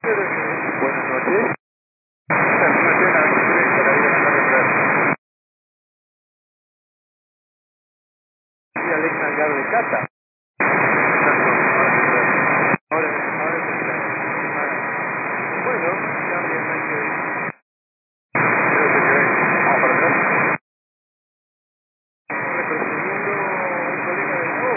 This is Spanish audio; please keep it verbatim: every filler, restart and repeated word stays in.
Buenas noches. Estación a veintitrés, para ir a la carretera. Sí, Alex Salgado de Cata.